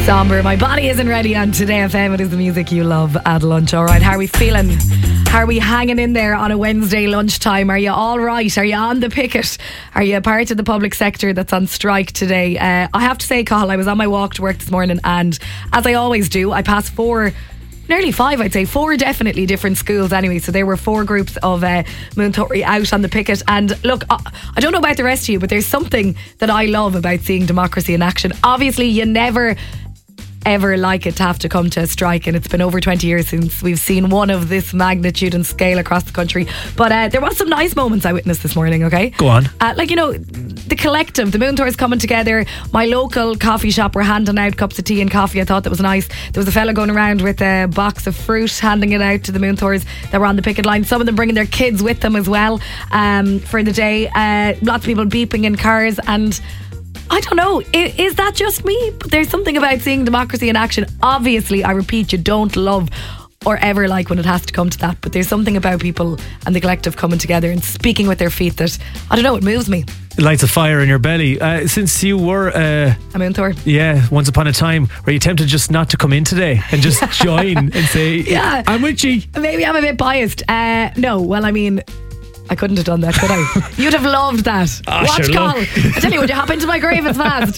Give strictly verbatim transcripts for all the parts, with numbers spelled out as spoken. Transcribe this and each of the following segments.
Somber, My Body Isn't Ready on Today F M. It is the music you love at lunch. All right, how are we feeling? How are we hanging in there on a Wednesday lunchtime? Are you all right? Are you on the picket? Are you a part of the public sector that's on strike today? Uh, I have to say, Cathal, I was on my walk to work this morning, and as I always do, I passed four... nearly five, I'd say. Four definitely different schools anyway. So there were four groups of uh, Moontory out on the picket. And look, I, I don't know about the rest of you, but there's something that I love about seeing democracy in action. Obviously, you never ever like it to have to come to a strike, and it's been over twenty years since we've seen one of this magnitude and scale across the country. But uh, there was some nice moments I witnessed this morning, okay? Go on. Uh, like, you know, the collective, the Moontours coming together. My local coffee shop were handing out cups of tea and coffee. I thought that was nice. There was a fella going around with a box of fruit, handing it out to the Moontours that were on the picket line. Some of them bringing their kids with them as well um, for the day. Uh, lots of people beeping in cars, and I don't know, is, is that just me? But there's something about seeing democracy in action. Obviously, I repeat, you don't love or ever like when it has to come to that, but there's something about people and the collective coming together and speaking with their feet that, I don't know, it moves me. It lights a fire in your belly. Uh, since you were uh, a Moontour, yeah, once upon a time, were you tempted just not to come in today and just join and say, yeah, I'm with you? Maybe I'm a bit biased. Uh, no, well, I mean, I couldn't have done that, could I? You'd have loved that. Oh, Watch sure, call. look. I tell you, would you hop into my grave as fast?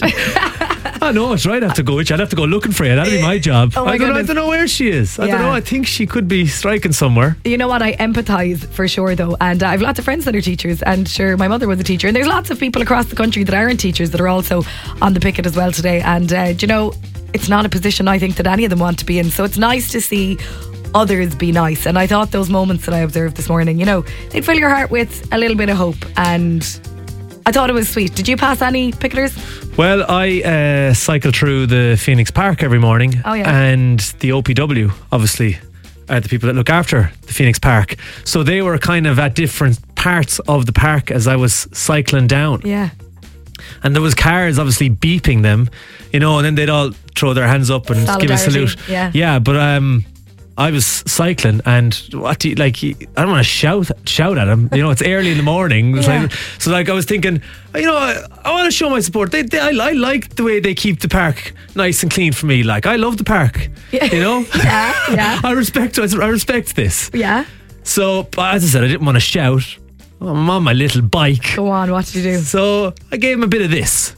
I know, it's right. I'd have to go with you. I'd have to go looking for you. That'd be my job. Oh my I, don't know, I goodness. don't know where she is. I Yeah. don't know. I think she could be striking somewhere. You know what? I empathise for sure, though. And uh, I have lots of friends that are teachers. And sure, my mother was a teacher. And there's lots of people across the country that aren't teachers that are also on the picket as well today. And, uh, do you know, it's not a position I think that any of them want to be in. So it's nice to see others be nice. And I thought those moments that I observed this morning, you know, they'd fill your heart with a little bit of hope. And I thought it was sweet. Did you pass any picketers? Well, I uh, cycle through the Phoenix Park every morning. Oh, yeah. And the O P W, obviously, are the people that look after the Phoenix Park. So they were kind of at different parts of the park as I was cycling down. Yeah. And there was cars obviously beeping them, you know, and then they'd all throw their hands up and give a Solidarity, salute. yeah. Yeah, but um, I was cycling, and what do you, like, I don't want to shout shout at them. You know, it's early in the morning. It's Yeah. like, so like I was thinking, you know, I, I want to show my support. They, they, I, I like the way they keep the park nice and clean for me. Like, I love the park. Yeah. You know, Yeah, yeah. I respect. I respect this. Yeah. So, but as I said, I didn't want to shout. I'm on my little bike. Go on, what did you do? So I gave him a bit of this.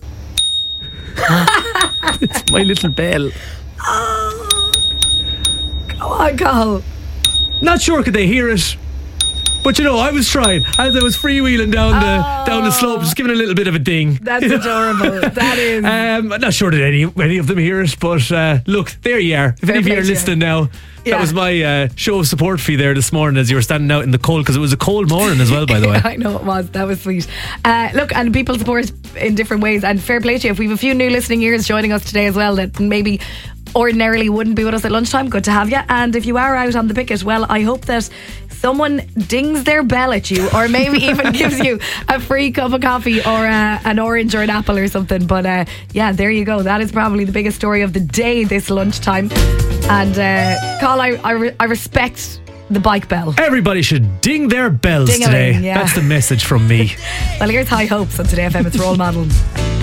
It's my little bell. Go on, Cathal. Not sure could they hear it, but you know, I was trying as I was freewheeling down the down the slope, just giving a little bit of a ding. That's adorable. That is. Um, I'm not sure that any any of them hear it, but uh, look, there you are. If Fair any of you play are to you. listening now, Yeah. that was my uh, show of support for you there this morning as you were standing out in the cold, because it was a cold morning as well, by the way. I know it was. That was sweet. Uh, look, and people support in different ways. And fair play to you. If we have a few new listening ears joining us today as well that maybe ordinarily wouldn't be with us at lunchtime, good to have you. And if you are out on the picket, well, I hope that someone dings their bell at you, or maybe even gives you a free cup of coffee, or uh, an orange or an apple or something. But uh, yeah, there you go. That is probably the biggest story of the day this lunchtime. And uh, Carl, I, I, re- I respect the bike bell. Everybody should ding their bells Ding-a-ling, today. yeah. That's the message from me. Well, here's high hopes on Today F M. It's role model.